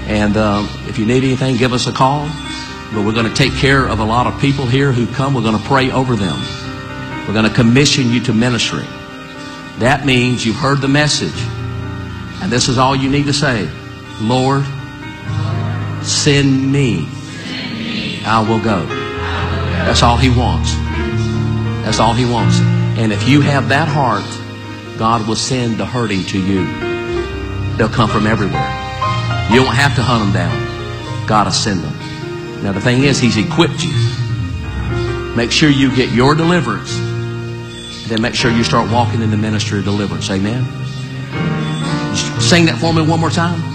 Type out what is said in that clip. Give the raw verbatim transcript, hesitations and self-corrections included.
And uh, if you need anything, give us a call. But we're going to take care of a lot of people here who come. We're going to pray over them. We're going to commission you to ministry. That means you've heard the message. And this is all you need to say. Lord, send me. I will go. That's all He wants. That's all He wants. And if you have that heart, God will send the hurting to you. They'll come from everywhere. You don't have to hunt them down. God will send them. Now the thing is, He's equipped you. Make sure you get your deliverance. Then make sure you start walking in the ministry of deliverance. Amen. Sing that for me one more time.